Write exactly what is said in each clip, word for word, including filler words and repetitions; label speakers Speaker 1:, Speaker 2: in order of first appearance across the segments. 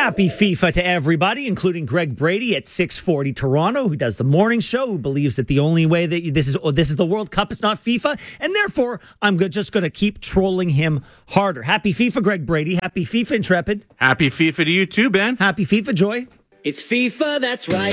Speaker 1: Happy FIFA to everybody, including Greg Brady at six forty Toronto, who does the morning show, who believes that the only way that this is this is the World Cup, it's not FIFA, and therefore I'm just going to keep trolling him harder. Happy FIFA, Greg Brady. Happy FIFA, Intrepid.
Speaker 2: Happy FIFA to you too, Ben.
Speaker 1: Happy FIFA, Joy.
Speaker 3: It's FIFA, that's right.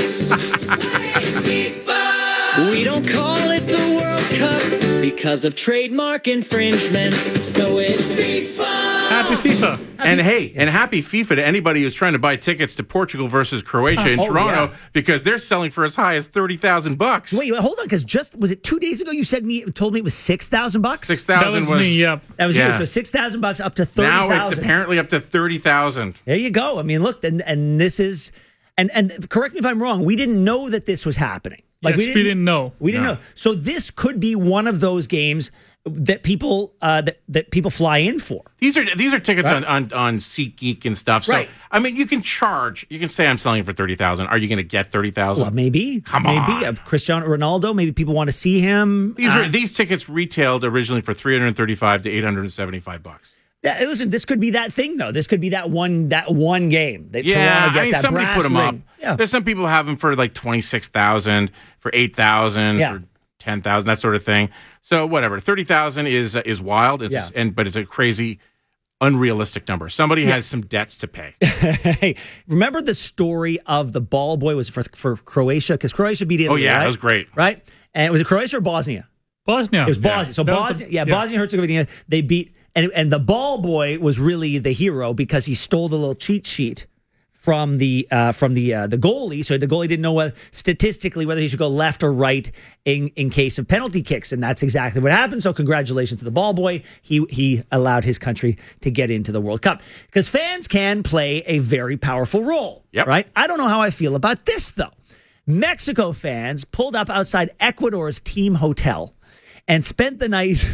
Speaker 3: FIFA. We don't call it the World Cup because of trademark infringement, so it's FIFA.
Speaker 4: Happy FIFA.
Speaker 2: And hey, and happy FIFA to anybody who's trying to buy tickets to Portugal versus Croatia in
Speaker 1: oh,
Speaker 2: Toronto
Speaker 1: yeah.
Speaker 2: because they're selling for as high as thirty thousand bucks.
Speaker 1: Wait, hold on, because just was it two days ago you said me told me it was six thousand bucks?
Speaker 2: Six
Speaker 4: That
Speaker 2: thousand
Speaker 4: was,
Speaker 2: was
Speaker 4: me, yeah.
Speaker 1: That was
Speaker 2: yeah.
Speaker 1: you. So six thousand bucks up to thirty
Speaker 2: Now
Speaker 1: thousand.
Speaker 2: it's apparently up to thirty thousand.
Speaker 1: There you go. I mean, look, and and this is, and and correct me if I'm wrong. We didn't know that this was happening.
Speaker 4: Like yes, we, didn't, we didn't know.
Speaker 1: We didn't
Speaker 2: No.
Speaker 1: know. So this could be one of those games that people uh, that that people fly in for.
Speaker 2: These are these are tickets
Speaker 1: Right.
Speaker 2: on, on on SeatGeek and stuff. So
Speaker 1: Right.
Speaker 2: I mean, you can charge. You can say I'm selling it for thirty thousand. Are you going to get thirty thousand?
Speaker 1: Well, maybe.
Speaker 2: Come
Speaker 1: maybe.
Speaker 2: on.
Speaker 1: Uh, Cristiano Ronaldo. Maybe people want to see him.
Speaker 2: These
Speaker 1: Uh,
Speaker 2: are these tickets retailed originally for three hundred thirty-five to eight hundred seventy-five bucks.
Speaker 1: Yeah, listen, this could be that thing though. This could be that one that one game that
Speaker 2: Yeah,
Speaker 1: Toronto gets
Speaker 2: I mean,
Speaker 1: that
Speaker 2: somebody
Speaker 1: brass
Speaker 2: put them up.
Speaker 1: ring. Yeah.
Speaker 2: There's some people have them for like twenty-six thousand, for eight thousand,
Speaker 1: Yeah.
Speaker 2: for ten thousand, that sort of thing. So whatever, thirty thousand is uh, is wild. It's
Speaker 1: Yeah.
Speaker 2: and but it's a crazy, unrealistic number. Somebody has some debts to pay.
Speaker 1: Hey, remember the story of the ball boy was for for Croatia because Croatia beat Italy.
Speaker 2: Oh yeah,
Speaker 1: right?
Speaker 2: that was great.
Speaker 1: Right, and was it Croatia or Bosnia?
Speaker 4: Bosnia.
Speaker 1: It was
Speaker 2: Yeah.
Speaker 1: Bosnia. So
Speaker 4: That was
Speaker 1: Bosnia,
Speaker 4: the-
Speaker 1: yeah,
Speaker 4: yeah.
Speaker 1: Bosnia Herzegovina. They beat, and and the ball boy was really the hero because he stole the little cheat sheet from the uh, from the uh, the goalie. So the goalie didn't know whether, statistically whether he should go left or right in in case of penalty kicks, and that's exactly what happened. So congratulations to the ball boy. He he allowed his country to get into the World Cup because fans can play a very powerful role.
Speaker 2: Yep.
Speaker 1: Right. I don't know how I feel about this though. Mexico fans pulled up outside Ecuador's team hotel and spent the night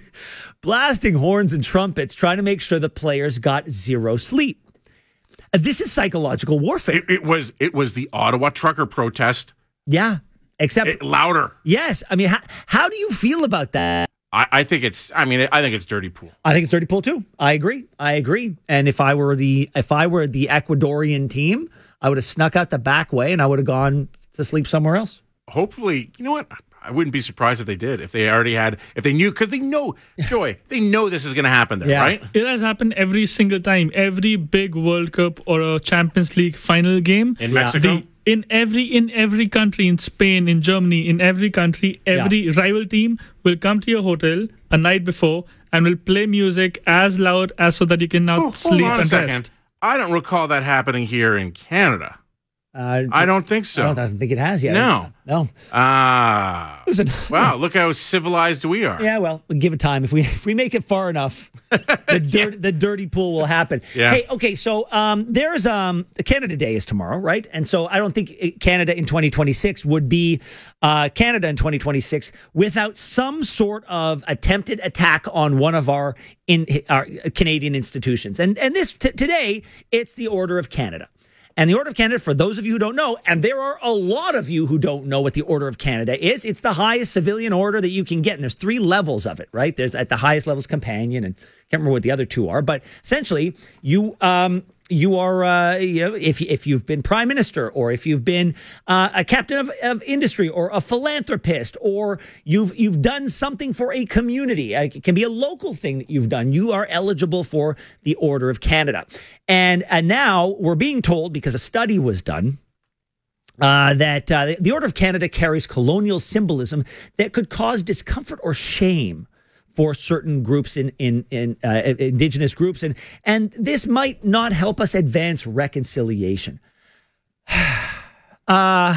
Speaker 1: blasting horns and trumpets, trying to make sure the players got zero sleep. Uh, This is psychological warfare.
Speaker 2: It, it was it was the Ottawa trucker protest.
Speaker 1: yeah. Except,
Speaker 2: It, louder.
Speaker 1: yes. I mean, how, how do you feel about that?
Speaker 2: I, I think it's. I mean, I think it's dirty pool.
Speaker 1: I think it's dirty pool too. I agree. I agree. And if I were the if I were the Ecuadorian team, I would have snuck out the back way and I would have gone to sleep somewhere else.
Speaker 2: Hopefully, you know what? I wouldn't be surprised if they did. If they already had, if they knew, because they know, Joy, they know this is going to happen there,
Speaker 1: Yeah.
Speaker 2: right?
Speaker 4: It has happened every single time. Every big World Cup or a Champions League final game.
Speaker 2: In Mexico?
Speaker 4: The, in every in every country, in Spain, in Germany, in every country, every rival team will come to your hotel a night before and will play music as loud as so that you can now
Speaker 2: Oh, hold
Speaker 4: sleep
Speaker 2: on a
Speaker 4: and
Speaker 2: second.
Speaker 4: rest.
Speaker 2: I don't recall that happening here in Canada.
Speaker 1: Uh,
Speaker 2: I don't think so.
Speaker 1: I don't think it has yet.
Speaker 2: No.
Speaker 1: No.
Speaker 2: Ah.
Speaker 1: Listen.
Speaker 2: Wow, look how civilized we are.
Speaker 1: Yeah, well, we'll give it time. If we if we make it far enough, the dirt, the dirty pool will happen.
Speaker 2: Yeah.
Speaker 1: Hey, okay, so um, there's um, Canada Day is tomorrow, right? And so I don't think it- Canada in twenty twenty-six would be uh, Canada in twenty twenty-six without some sort of attempted attack on one of our in our Canadian institutions. And and this t- today, it's the Order of Canada. And the Order of Canada, for those of you who don't know, and there are a lot of you who don't know what the Order of Canada is, it's the highest civilian order that you can get. And there's three levels of it, right? There's at the highest levels companion, and I can't remember what the other two are. But essentially, you um, you are, uh, you know, if, if you've been prime minister or if you've been uh, a captain of, of industry or a philanthropist or you've you've done something for a community, uh, it can be a local thing that you've done, you are eligible for the Order of Canada. And, and now we're being told, because a study was done, uh, that uh, the Order of Canada carries colonial symbolism that could cause discomfort or shame for certain groups in in, in uh, indigenous groups, and and this might not help us advance reconciliation. uh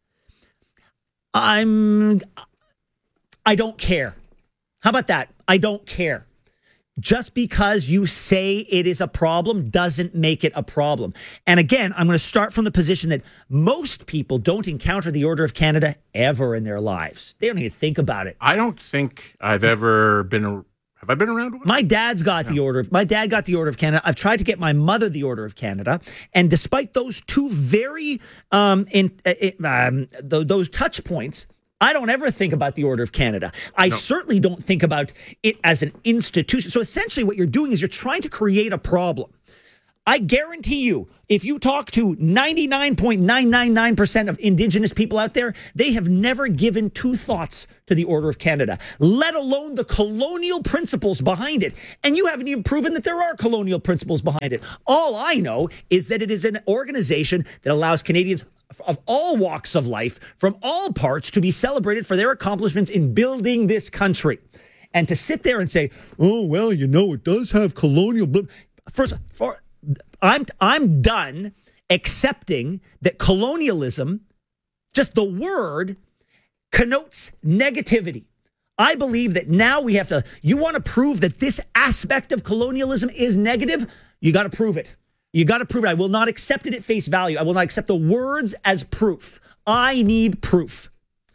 Speaker 1: I'm I don't care. How about that? I don't care. Just because you say it is a problem doesn't make it a problem. And again, I'm going to start from the position that most people don't encounter the Order of Canada ever in their lives. They don't even think about it.
Speaker 2: I don't think I've ever been. A, have I been around one?
Speaker 1: My dad's got the order of my dad got the Order of Canada. I've tried to get my mother the Order of Canada, and despite those two very um in uh, um th- those touch points, I don't ever think about the Order of Canada. I
Speaker 2: No.
Speaker 1: certainly don't think about it as an institution. So essentially what you're doing is you're trying to create a problem. I guarantee you, if you talk to ninety-nine point nine nine nine percent of Indigenous people out there, they have never given two thoughts to the Order of Canada, let alone the colonial principles behind it. And you haven't even proven that there are colonial principles behind it. All I know is that it is an organization that allows Canadians of all walks of life, from all parts, to be celebrated for their accomplishments in building this country. And to sit there and say, oh, well, you know, it does have colonial... First, for, I'm, I'm done accepting that colonialism, just the word, connotes negativity. I believe that now we have to... You want to prove that this aspect of colonialism is negative? You got to prove it. You got to prove it. I will not accept it at face value. I will not accept the words as proof. I need proof.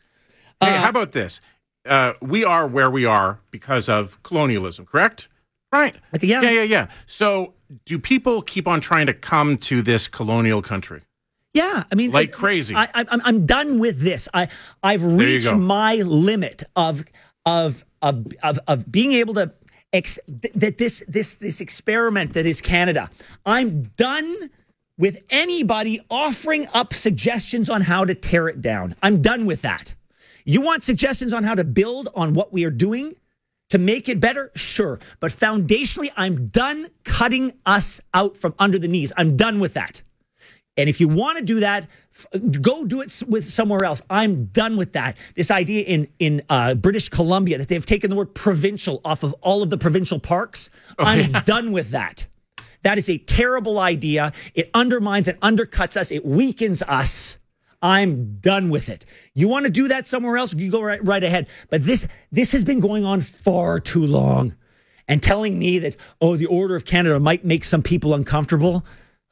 Speaker 2: Hey,
Speaker 1: Uh,
Speaker 2: how about this? Uh, we are where we are because of colonialism, correct? Right.
Speaker 1: Like, yeah.
Speaker 2: yeah, yeah, yeah. So do people keep on trying to come to this colonial country?
Speaker 1: Yeah, I mean,
Speaker 2: Like
Speaker 1: it-
Speaker 2: crazy.
Speaker 1: I, I, I'm I'm done with this. I I've
Speaker 2: you
Speaker 1: reached
Speaker 2: go.
Speaker 1: my limit of of of of of being able to ex- th- that this this this experiment that is Canada. I'm done with anybody offering up suggestions on how to tear it down. I'm done with that. You want suggestions on how to build on what we are doing to make it better? Sure. But foundationally, I'm done cutting us out from under the knees. I'm done with that. And if you want to do that, f- go do it s- with somewhere else. I'm done with that. This idea in in uh, British Columbia that they've taken the word provincial off of all of the provincial parks. I'm
Speaker 2: yeah.
Speaker 1: done with that. That is a terrible idea. It undermines and undercuts us. It weakens us. I'm done with it. You want to do that somewhere else? You go right, right ahead. But this this has been going on far too long. And telling me that, oh, the Order of Canada might make some people uncomfortable.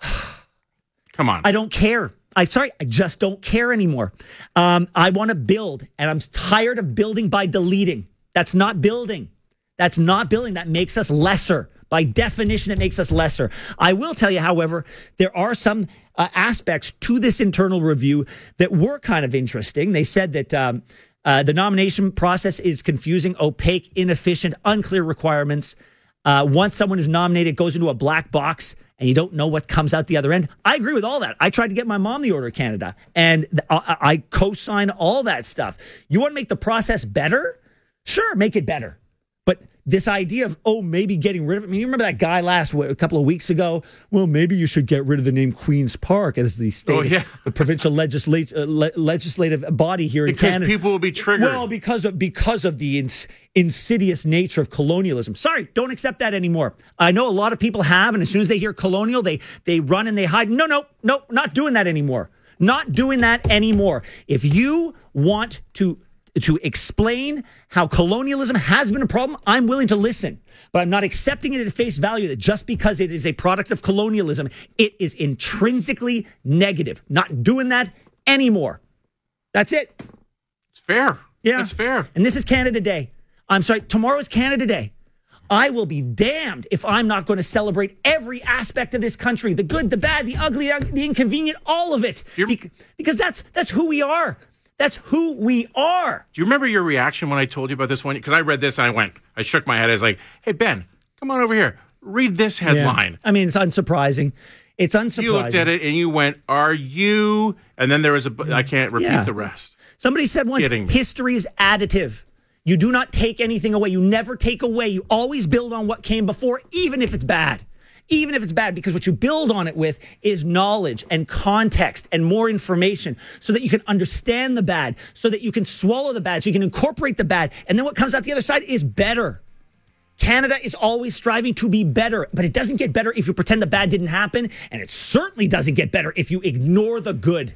Speaker 2: Come on.
Speaker 1: I don't care. I'm sorry. I just don't care anymore. Um, I want to build, and I'm tired of building by deleting. That's not building. That's not building. That makes us lesser. By definition, it makes us lesser. I will tell you, however, there are some uh, aspects to this internal review that were kind of interesting. They said that um, uh, the nomination process is confusing, opaque, inefficient, unclear requirements. Uh, once someone is nominated, it goes into a black box, and you don't know what comes out the other end. I agree with all that. I tried to get my mom the Order of Canada, and th- I, I co-sign all that stuff. You want to make the process better? Sure, make it better. But this idea of, oh, maybe getting rid of it. I mean, you remember that guy last a couple of weeks ago? Well, maybe you should get rid of the name Queen's Park as the state,
Speaker 2: Oh, yeah.
Speaker 1: the provincial legislate, uh, le- legislative body here in
Speaker 2: because
Speaker 1: Canada.
Speaker 2: people will be triggered.
Speaker 1: Well, because of because of the ins- insidious nature of colonialism. Sorry, don't accept that anymore. I know a lot of people have, and as soon as they hear colonial, they they run and they hide. No, no, no, not doing that anymore. Not doing that anymore. If you want to to explain how colonialism has been a problem, I'm willing to listen. But I'm not accepting it at face value that just because it is a product of colonialism, it is intrinsically negative. Not doing that anymore. That's it.
Speaker 2: It's fair.
Speaker 1: Yeah.
Speaker 2: It's fair.
Speaker 1: And this is Canada Day. I'm sorry, tomorrow is Canada Day. I will be damned if I'm not going to celebrate every aspect of this country, the good, the bad, the ugly, the inconvenient, all of it.
Speaker 2: You're-
Speaker 1: Bec- because that's that's who we are. That's who we are.
Speaker 2: Do you remember your reaction when I told you about this one? Because I read this and I went, I shook my head. I was like, hey, Ben, come on over here. Read this headline.
Speaker 1: I mean, it's unsurprising. It's unsurprising.
Speaker 2: You looked at it and you went, are you? And then there was a, I can't repeat
Speaker 1: Yeah.
Speaker 2: the rest.
Speaker 1: Somebody said once,
Speaker 2: Kidding me.
Speaker 1: history is additive. You do not take anything away. You never take away. You always build on what came before, even if it's bad. Even if it's bad, because what you build on it with is knowledge and context and more information so that you can understand the bad, so that you can swallow the bad, so you can incorporate the bad. And then what comes out the other side is better. Canada is always striving to be better, but it doesn't get better if you pretend the bad didn't happen. And it certainly doesn't get better if you ignore the good.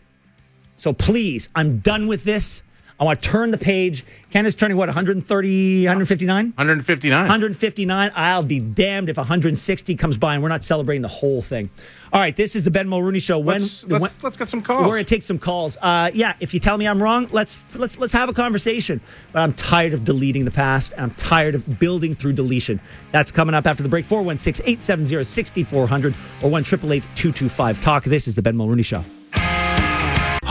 Speaker 1: So please, I'm done with this. I want to turn the page. Canada's turning, what, one thirty, one fifty-nine?
Speaker 2: one fifty-nine.
Speaker 1: one fifty-nine. I'll be damned if one sixty comes by and we're not celebrating the whole thing. All right, this is the Ben Mulrooney Show. When,
Speaker 2: Let's,
Speaker 1: when
Speaker 2: let's, let's get some calls.
Speaker 1: we're going to take some calls. Uh, yeah, if you tell me I'm wrong, let's let's let's have a conversation. But I'm tired of deleting the past. And I'm tired of building through deletion. That's coming up after the break. four one six, eight seven zero, six four zero zero or one eight eight eight, two two five, talk. This is the Ben Mulrooney Show.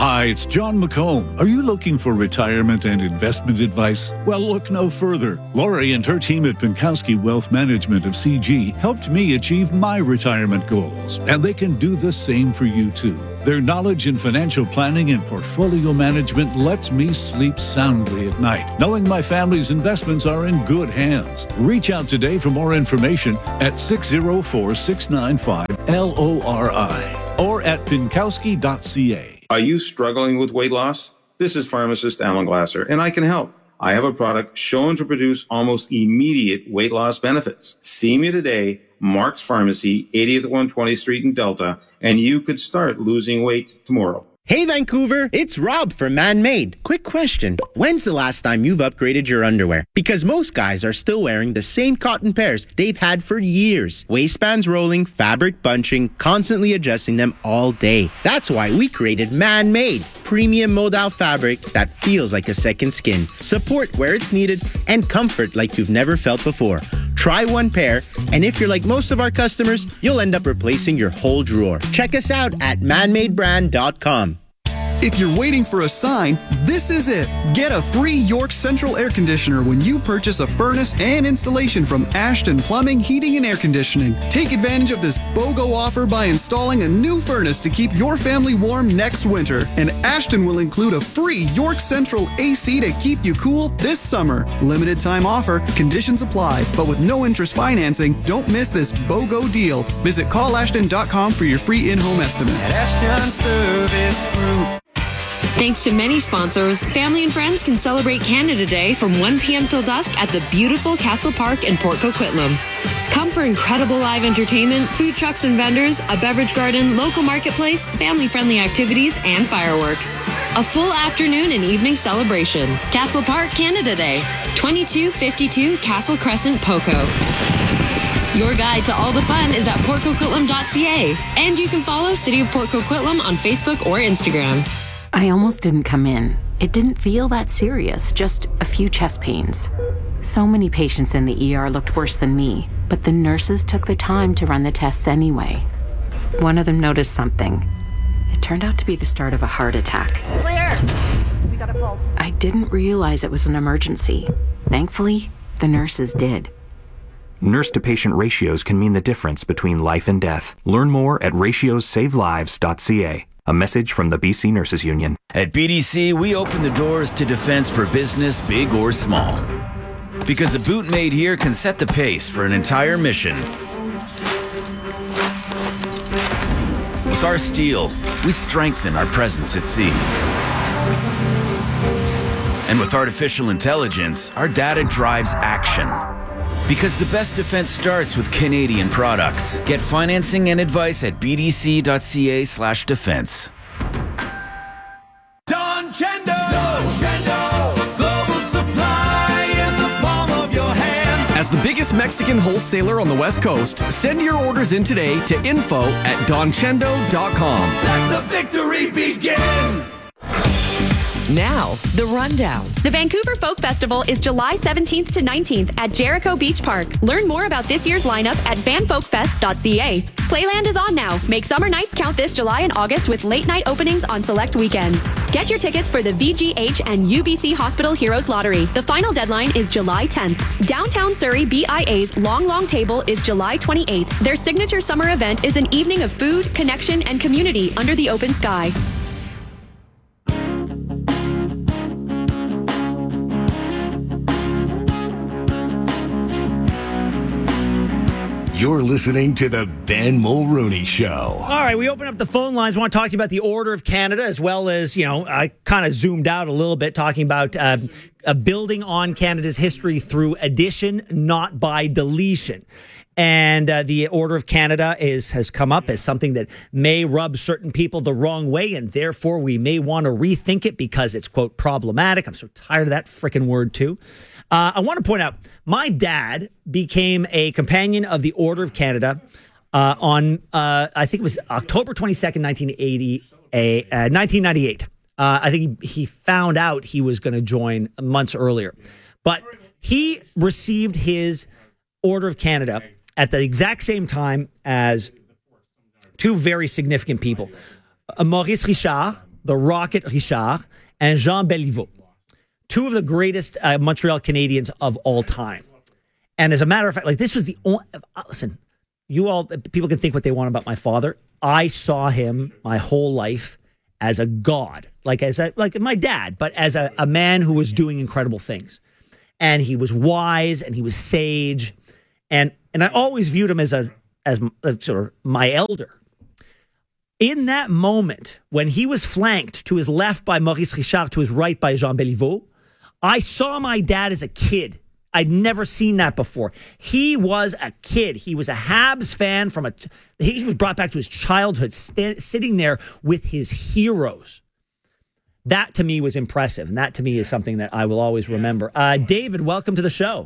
Speaker 5: Hi, it's John McComb. Are you looking for retirement and investment advice? Well, look no further. Lori and her team at Pinkowski Wealth Management of C G helped me achieve my retirement goals, and they can do the same for you too. Their knowledge in financial planning and portfolio management lets me sleep soundly at night, knowing my family's investments are in good hands. Reach out today for more information at six oh four, six nine five, L O R I or at pinkowski dot c a.
Speaker 6: Are you struggling with weight loss? This is pharmacist Alan Glasser, and I can help. I have a product shown to produce almost immediate weight loss benefits. See me today, Mark's Pharmacy, eightieth one hundred twentieth Street in Delta, and you could start losing weight tomorrow.
Speaker 7: Hey Vancouver, it's Rob from Man Made. Quick question. When's the last time you've upgraded your underwear? Because most guys are still wearing the same cotton pairs they've had for years. Waistbands rolling, fabric bunching, constantly adjusting them all day. That's why we created Man Made, premium modal fabric that feels like a second skin. Support where it's needed and comfort like you've never felt before. Try one pair, and if you're like most of our customers, you'll end up replacing your whole drawer. Check us out at man made brand dot com.
Speaker 8: If you're waiting for a sign, this is it. Get a free York Central air conditioner when you purchase a furnace and installation from Ashton Plumbing, Heating, and Air Conditioning. Take advantage of this BOGO offer by installing a new furnace to keep your family warm next winter. And Ashton will include a free York Central A C to keep you cool this summer. Limited time offer, conditions apply, but with no interest financing, don't miss this BOGO deal. Visit call ashton dot com for your free in-home estimate.
Speaker 3: At Ashton Service Group.
Speaker 9: Thanks to many sponsors, family and friends can celebrate Canada Day from one p.m. till dusk at the beautiful Castle Park in Port Coquitlam. Come for incredible live entertainment, food trucks and vendors, a beverage garden, local marketplace, family-friendly activities, and fireworks. A full afternoon and evening celebration. Castle Park Canada Day, twenty-two fifty-two Castle Crescent, Poco. Your guide to all the fun is at port coquitlam dot c a, and you can follow City of Port Coquitlam on Facebook or Instagram.
Speaker 10: I almost didn't come in. It didn't feel that serious, just a few chest pains. So many patients in the E R looked worse than me, but the nurses took the time to run the tests anyway. One of them noticed something. It turned out to be the start of a heart attack.
Speaker 11: Clear! We got a pulse.
Speaker 10: I didn't realize it was an emergency. Thankfully, the nurses did.
Speaker 12: Nurse-to-patient ratios can mean the difference between life and death. Learn more at ratios save lives dot c a. A message from the B C Nurses Union.
Speaker 13: At B D C, we open the doors to defense for business, big or small. Because a boot made here can set the pace for an entire mission. With our steel, we strengthen our presence at sea. And with artificial intelligence, our data drives action. Because the best defense starts with Canadian products. Get financing and advice at b d c dot c a slash defense.
Speaker 3: Don Chendo! Don Chendo! Global supply in the palm of your hand.
Speaker 14: As the biggest Mexican wholesaler on the West Coast, send your orders in today to info at don chendo dot com.
Speaker 3: Let the victory begin!
Speaker 15: Now, the rundown.
Speaker 16: The Vancouver Folk Festival is July seventeenth to nineteenth at Jericho Beach Park. Learn more about this year's lineup at van folk fest dot c a. Playland is on now. Make summer nights count this July and August with late night openings on select weekends. Get your tickets for the V G H and U B C Hospital Heroes Lottery. The final deadline is July tenth. Downtown Surrey B I A's Long Long Table is July twenty-eighth. Their signature summer event is an evening of food, connection, and community under the open sky.
Speaker 17: You're listening to the Ben Mulrooney Show.
Speaker 1: All right, we open up the phone lines. I want to talk to you about the Order of Canada, as well as, you know, I kind of zoomed out a little bit, talking about uh, uh, building on Canada's history through addition, not by deletion. And uh, the Order of Canada is has come up as something that may rub certain people the wrong way, and therefore we may want to rethink it because it's, quote, problematic. I'm so tired of that frickin' word, too. Uh, I want to point out, my dad became a companion of the Order of Canada uh, on, uh, I think it was October twenty-second, nineteen eighty, uh, nineteen ninety-eight. Uh, I think he, he found out he was going to join months earlier. But he received his Order of Canada at the exact same time as two very significant people. Uh, Maurice Richard, the Rocket Richard, and Jean Béliveau. Two of the greatest uh, Montreal Canadiens of all time. And as a matter of fact, like this was the only, uh, listen, you all, people can think what they want about my father. I saw him my whole life as a god, like as a, like my dad, but as a, a man who was doing incredible things. And he was wise and he was sage. And, and I always viewed him as a, as a, sort of my elder. In that moment, when he was flanked to his left by Maurice Richard, to his right by Jean Béliveau, I saw my dad as a kid. I'd never seen that before. He was a kid. He was a Habs fan from a. He was brought back to his childhood, st- sitting there with his heroes. That to me was impressive, and that to me is something that I will always remember. Uh, David, welcome to the show.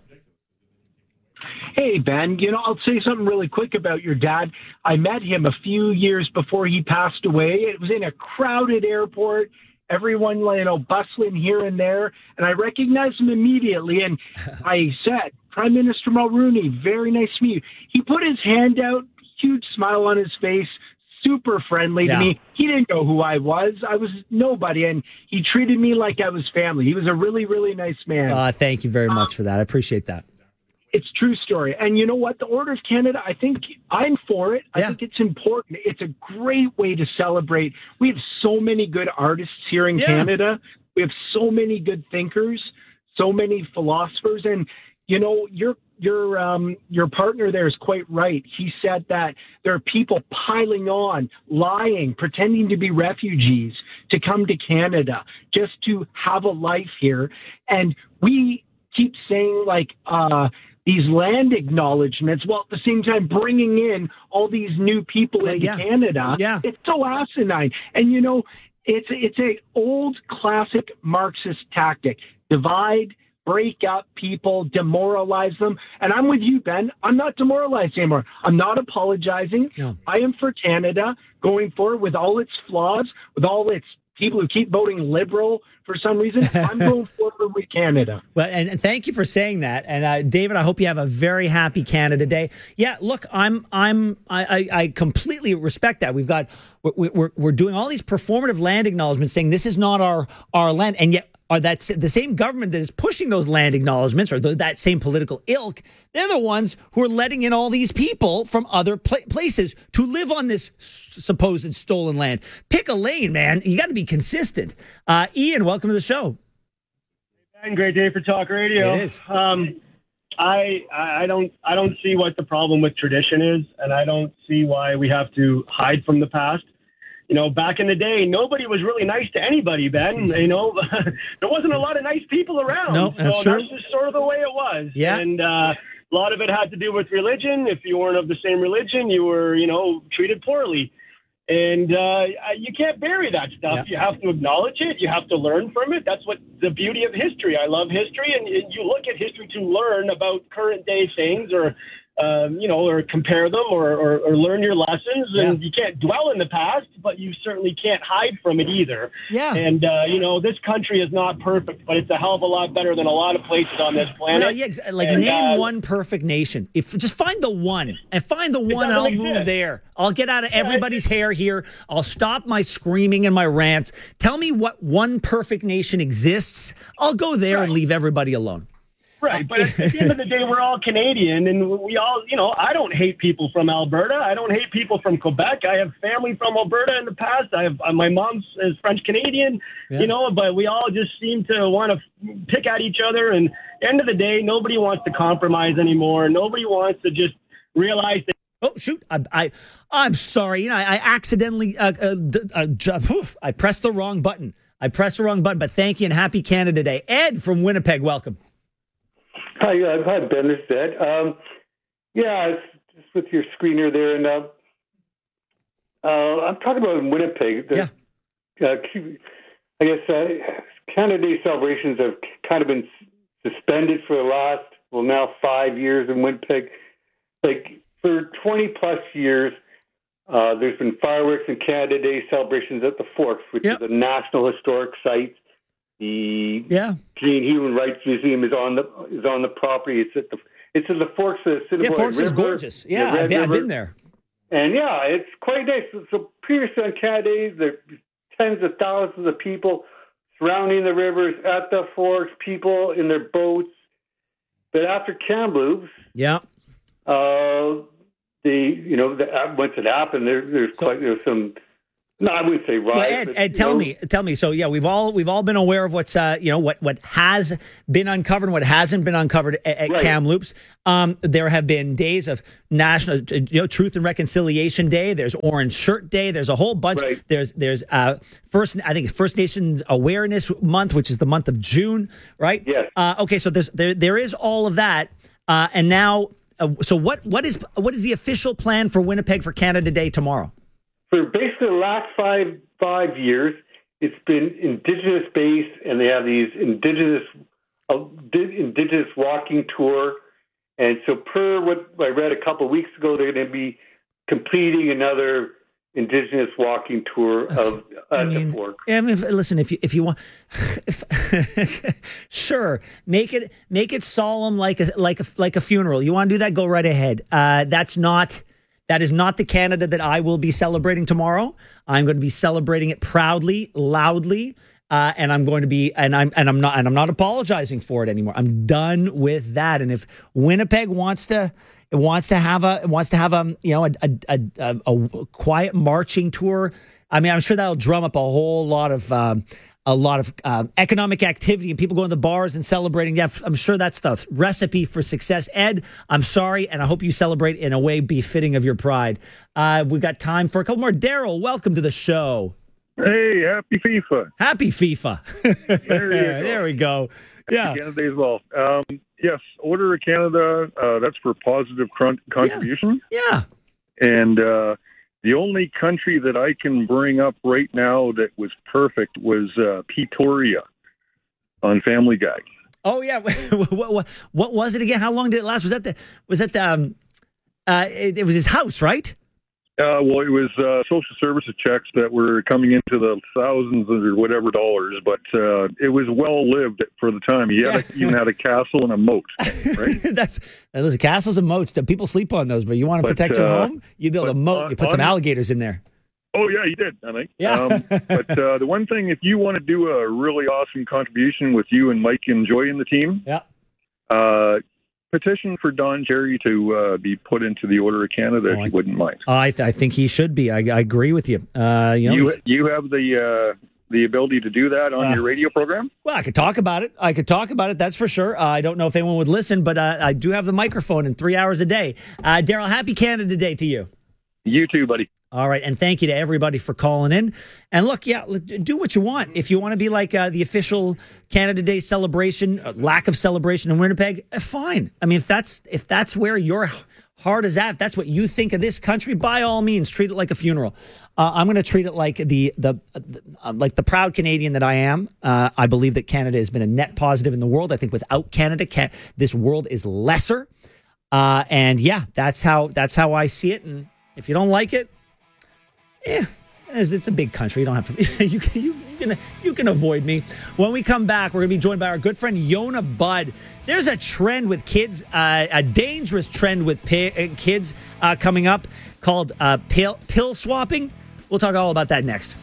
Speaker 18: Hey, Ben, you know, I'll say something really quick about your dad. I met him a few years before he passed away. It was in a crowded airport. Everyone, you know, bustling here and there. And I recognized him immediately. And I said, Prime Minister Mulroney, very nice to meet you. He put his hand out, huge smile on his face, super friendly
Speaker 1: Yeah.
Speaker 18: to me. He didn't know who I was. I was nobody. And he treated me like I was family. He was a really, really nice man.
Speaker 1: Uh, thank you very much for that. I appreciate that.
Speaker 18: It's a true story. And you know what? The Order of Canada, I think I'm for it. I
Speaker 1: Yeah.
Speaker 18: think it's important. It's a great way to celebrate. We have so many good artists here in
Speaker 1: Yeah.
Speaker 18: Canada. We have so many good thinkers, so many philosophers. And, you know, your your um, your partner there is quite right. He said that there are people piling on, lying, pretending to be refugees to come to Canada just to have a life here. And we keep saying, like, uh, these land acknowledgements, while at the same time bringing in all these new people into
Speaker 1: yeah.
Speaker 18: Canada.
Speaker 1: Yeah.
Speaker 18: It's so asinine. And, you know, it's it's a old classic Marxist tactic. Divide, break up people, demoralize them. And I'm with you, Ben. I'm not demoralized anymore. I'm not apologizing.
Speaker 1: No.
Speaker 18: I am for Canada going forward with all its flaws, with all its people who keep voting Liberal for some reason. I'm going forward with Canada.
Speaker 1: Well, and, and thank you for saying that. And uh, David, I hope you have a very happy Canada Day. Yeah, look, I'm, I'm, I, I, I completely respect that. We've got, we're, we're, we're doing all these performative land acknowledgements, saying this is not our, our land, and yet. Are that the same government that is pushing those land acknowledgements, or the, that same political ilk? They're the ones who are letting in all these people from other pla- places to live on this s- supposed stolen land. Pick a lane, man. You got to be consistent. Uh, Ian, welcome to the show.
Speaker 19: And great day for talk radio.
Speaker 1: It is.
Speaker 19: Um, I I don't I don't see what the problem with tradition is, and I don't see why we have to hide from the past. You know, back in the day, nobody was really nice to anybody, Ben. You know, there wasn't a lot of nice people around.
Speaker 1: No, that's
Speaker 19: so
Speaker 1: true.
Speaker 19: that's just sort of the way it was.
Speaker 1: Yeah.
Speaker 19: And uh, a lot of it had to do with religion. If you weren't of the same religion, you were, you know, treated poorly. And uh, you can't bury that stuff.
Speaker 1: Yeah.
Speaker 19: You have to acknowledge it. You have to learn from it. That's what the beauty of history. I love history, and you look at history to learn about current day things, or um, you know, or compare them, or, or, or learn your lessons. And
Speaker 1: Yeah.
Speaker 19: you can't dwell in the past, but you certainly can't hide from it either.
Speaker 1: Yeah.
Speaker 19: And uh, you know, this country is not perfect, but it's a hell of a lot better than a lot of places on this planet.
Speaker 1: Well, yeah, exa- like
Speaker 19: And,
Speaker 1: name
Speaker 19: uh,
Speaker 1: one perfect nation. If just find the one and find the one,
Speaker 19: doesn't
Speaker 1: I'll
Speaker 19: exist.
Speaker 1: move there. I'll get out of everybody's hair here. I'll stop my screaming and my rants. Tell me what one perfect nation exists. I'll go there and leave everybody alone.
Speaker 19: Right, but at the end of the day, we're all Canadian, and we all, you know, I don't hate people from Alberta. I don't hate people from Quebec. I have family from Alberta in the past. I have uh, my mom's is French Canadian,
Speaker 1: Yeah.
Speaker 19: you know, but we all just seem to want to pick at each other. And at the end of the day, nobody wants to compromise anymore. Nobody wants to just realize that.
Speaker 1: Oh shoot! I, I I'm sorry. You know, I, I accidentally uh, uh, d- uh, j- oof, I pressed the wrong button. I pressed the wrong button. But thank you and happy Canada Day, Ed from Winnipeg. Welcome.
Speaker 20: Hi, uh, hi, Ben. This is Ed. Um, yeah, it's just with your screener there, and uh, uh, I'm talking about in Winnipeg. The, yeah. Uh, I guess uh, Canada Day celebrations have kind of been suspended for the last, well, now five years in Winnipeg. Like for twenty plus years, uh, there's been fireworks and Canada Day celebrations at the Forks, which
Speaker 1: Yep.
Speaker 20: is a national historic site. The
Speaker 1: Yeah.
Speaker 20: Canadian Human Rights Museum is on the is on the property. It's at the it's at the Forks of the
Speaker 1: Yeah,
Speaker 20: Assiniboine
Speaker 1: Forks is
Speaker 20: River,
Speaker 1: gorgeous.
Speaker 20: the
Speaker 1: Yeah,
Speaker 20: Red
Speaker 1: I've, yeah, I've
Speaker 20: River.
Speaker 1: been there.
Speaker 20: And yeah, it's quite nice. So, so previously on Canada Day, the tens of thousands of people surrounding the rivers, at the forks, people in their boats. But after Kamloops,
Speaker 1: yeah,
Speaker 20: uh, the you know the, once it happened, there, there's quite there's some. No, I wouldn't say right.
Speaker 1: Well, Ed,
Speaker 20: but,
Speaker 1: Ed tell
Speaker 20: know,
Speaker 1: me, tell me. So yeah, we've all we've all been aware of what's uh, you know what what has been uncovered and what hasn't been uncovered at, at
Speaker 20: Right.
Speaker 1: Kamloops. Um, there have been days of National you know Truth and Reconciliation Day. There's Orange Shirt Day. There's a whole bunch.
Speaker 20: Right.
Speaker 1: There's there's uh, first I think it's First Nations Awareness Month, which is the month of June, right?
Speaker 20: Yes.
Speaker 1: Uh, okay, so there's there there is all of that, uh, and now uh, so what what is what is the official plan for Winnipeg for Canada Day tomorrow?
Speaker 20: For basically the last five five years, it's been Indigenous based, and they have these Indigenous uh, di- Indigenous walking tour. And so, per what I read a couple of weeks ago, they're going to be completing another Indigenous walking tour of uh,
Speaker 1: I mean,
Speaker 20: the fork.
Speaker 1: I mean, if, listen, if you if you want, if, sure, make it make it solemn like a like a like a funeral. You want to do that? Go right ahead. Uh, that's not. That is not the Canada that I will be celebrating tomorrow. I'm going to be celebrating it proudly, loudly, uh, and I'm going to be, and I'm, and I'm not, and I'm not apologizing for it anymore. I'm done with that. And if Winnipeg wants to, wants to have a, wants to have a, you know, a, a, a, a quiet marching tour, I mean, I'm sure that'll drum up a whole lot of. Um, A lot of um, economic activity and people going to the bars and celebrating. Yeah, I'm sure that's the recipe for success. Ed, I'm sorry, and I hope you celebrate in a way befitting of your pride. Uh, we've got time for a couple more. Daryl, welcome to the show.
Speaker 21: Hey, happy FIFA.
Speaker 1: Happy FIFA.
Speaker 21: There, you go.
Speaker 1: There we go. Yeah.
Speaker 21: Happy Canada Day as well. Um, yes, Order of Canada, uh, that's for positive con- contribution.
Speaker 1: Yeah.
Speaker 21: And uh, the only country that I can bring up right now that was perfect was uh, Pretoria on Family Guy.
Speaker 1: Oh yeah, what, what, what was it again? How long did it last? Was that the was that the um, uh, it, it was his house, right?
Speaker 21: Uh, well, it was uh, social services checks that were coming into the thousands or whatever dollars, but uh, it was well lived for the time. He had a, even had a castle and a moat, right?
Speaker 1: That's listen, castles and moats. People sleep on those, but you want to
Speaker 21: But,
Speaker 1: protect your
Speaker 21: uh,
Speaker 1: home, you build a
Speaker 21: but
Speaker 1: moat.
Speaker 21: on-
Speaker 1: You put some
Speaker 21: on-
Speaker 1: alligators in there.
Speaker 21: Oh, yeah, he did, I think.
Speaker 1: Yeah.
Speaker 21: Um, but uh, the one thing, if you want to do a really awesome contribution with you and Mike and Joy in the team,
Speaker 1: yeah.
Speaker 21: uh, petition for Don Cherry to uh, be put into the Order of Canada, if you wouldn't mind.
Speaker 1: I th- I think he should be. I, I agree with you. Uh, you know,
Speaker 21: You,
Speaker 1: he's-
Speaker 21: you have the uh, the ability to do that on
Speaker 1: Uh,
Speaker 21: your radio program?
Speaker 1: well, I could talk about it. I could talk about it. That's for sure. Uh, I don't know if anyone would listen, but uh, I do have the microphone in three hours a day. Uh, Daryl, happy Canada Day to you.
Speaker 21: You too, buddy.
Speaker 1: All right, and thank you to everybody for calling in. And look, yeah, l- do what you want. If you want to be like uh, the official Canada Day celebration, uh, lack of celebration in Winnipeg, uh, fine. I mean, if that's if that's where your heart is at, if that's what you think of this country, by all means, treat it like a funeral. Uh, I'm going to treat it like the the, the uh, like the proud Canadian that I am. Uh, I believe that Canada has been a net positive in the world. I think without Canada, can- this world is lesser. Uh, and yeah, that's how that's how I see it. And if you don't like it, yeah, it's, it's a big country. You don't have to. You can, you, you can you can avoid me. When we come back, we're gonna be joined by our good friend Yona Budd. There's a trend with kids, uh, a dangerous trend with pi- uh, kids uh, coming up called uh, pill pill swapping. We'll talk all about that next.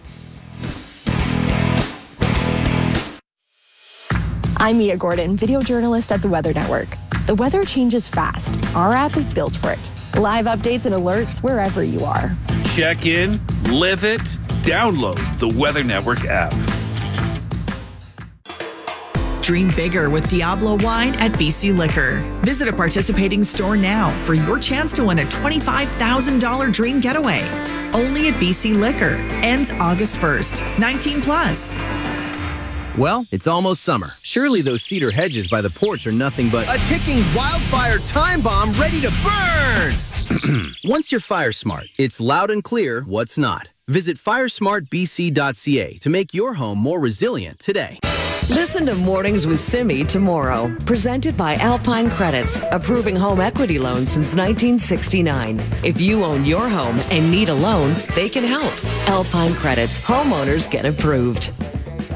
Speaker 22: I'm Mia Gordon, video journalist at the Weather Network. The weather changes fast. Our app is built for it. Live updates and alerts wherever you are.
Speaker 23: Check in, live it, download the Weather Network app.
Speaker 24: Dream bigger with Diablo Wine at B C Liquor. Visit a participating store now for your chance to win a twenty-five thousand dollars dream getaway. Only at B C Liquor. Ends August first. nineteen plus.
Speaker 25: Well, it's almost summer. Surely those cedar hedges by the porch are nothing but
Speaker 26: A ticking wildfire time bomb ready to burn!
Speaker 25: Once you're fire smart, it's loud and clear what's not. Visit fire smart b c dot c a to make your home more resilient today.
Speaker 15: Listen to Mornings with Simi tomorrow. Presented by Alpine Credits, approving home equity loans since nineteen sixty-nine. If you own your home and need a loan, they can help. Alpine Credits, homeowners get approved.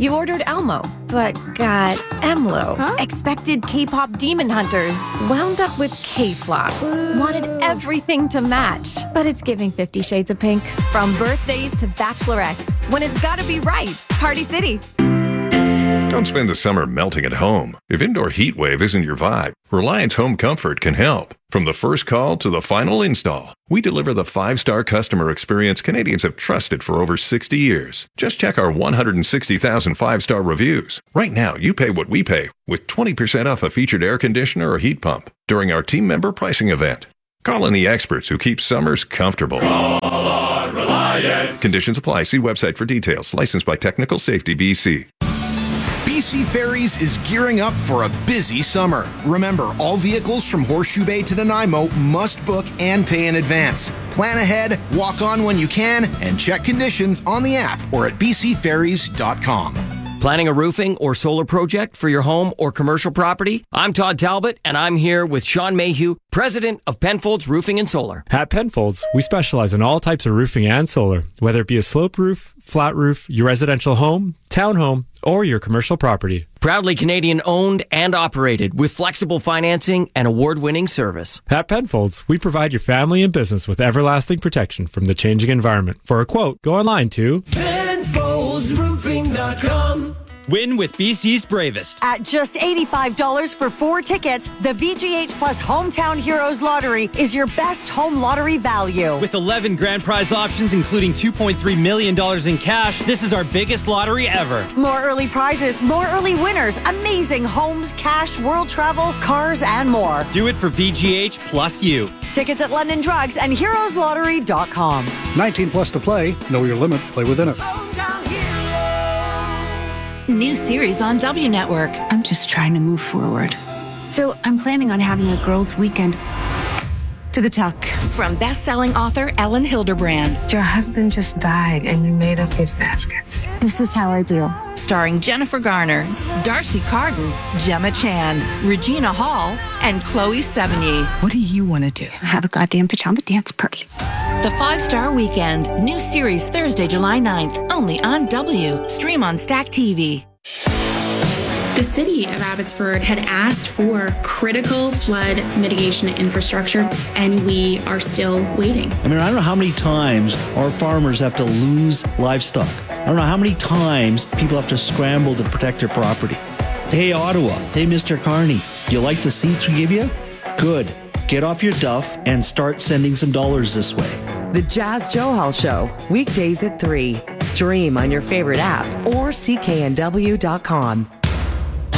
Speaker 22: You ordered Elmo, but got Emlo. Huh? Expected K-pop demon hunters. Wound up with K-flops. Wanted everything to match. But it's giving Fifty Shades of Pink. From birthdays to bachelorettes. When it's gotta be right. Party City.
Speaker 2: Don't spend the summer melting at home. If indoor heat wave isn't your vibe, Reliance Home Comfort can help. From the first call to the final install, we deliver the five-star customer experience Canadians have trusted for over sixty years. Just check our one hundred sixty thousand five-star reviews. Right now, you pay what we pay with twenty percent off a featured air conditioner or heat pump during our team member pricing event. Call in the experts who keep summers comfortable.
Speaker 4: Call on Reliance.
Speaker 2: Conditions apply. See website for details. Licensed by Technical Safety B C.
Speaker 26: B C Ferries is gearing up for a busy summer. Remember, all vehicles from Horseshoe Bay to Nanaimo must book and pay in advance. Plan ahead, walk on when you can, and check conditions on the app or at b c ferries dot com.
Speaker 5: Planning a roofing or solar project for your home or commercial property? I'm Todd Talbot, and I'm here with Sean Mayhew, president of Penfolds Roofing and Solar.
Speaker 6: At Penfolds, we specialize in all types of roofing and solar, whether it be a slope roof, flat roof, your residential home, townhome, or your commercial property.
Speaker 5: Proudly Canadian owned and operated with flexible financing and award-winning service.
Speaker 6: At Penfolds, we provide your family and business with everlasting protection from the changing environment. For a quote, go online to
Speaker 4: Penfolds Roofing dot com.
Speaker 7: Win with B C's bravest.
Speaker 8: At just eighty-five dollars for four tickets, the V G H Plus Hometown Heroes Lottery is your best home lottery value.
Speaker 7: With eleven grand prize options, including two point three million dollars in cash, this is our biggest lottery ever.
Speaker 8: More early prizes, more early winners, amazing homes, cash, world travel, cars, and more.
Speaker 7: Do it for V G H plus you.
Speaker 8: Tickets at London Drugs and heroes lottery dot com.
Speaker 27: nineteen plus to play. Know your limit. Play within it.
Speaker 24: New series on W Network.
Speaker 10: I'm just trying to move forward. So I'm planning on having a girls' weekend. To the tuck.
Speaker 24: From best-selling author Ellen Hilderbrand.
Speaker 28: Your husband just died and you made us gift baskets.
Speaker 10: This is how I do.
Speaker 24: Starring Jennifer Garner, Darcy Carden, Gemma Chan, Regina Hall, and Chloe Sevigny.
Speaker 28: What do you want to do?
Speaker 10: Have a goddamn pajama dance party.
Speaker 24: The Five-Star Weekend. New series Thursday, July ninth. Only on W. Stream on Stack T V.
Speaker 29: The city of Abbotsford had asked for critical flood mitigation infrastructure, and we are still waiting.
Speaker 30: I mean, I don't know how many times our farmers have to lose livestock. I don't know how many times people have to scramble to protect their property. Hey, Ottawa. Hey, Mister Carney. Do you like the seats we give you? Good. Get off your duff and start sending some dollars this way.
Speaker 15: The Jazz Johal Show, weekdays at three. Stream on your favorite app or C K N W dot com.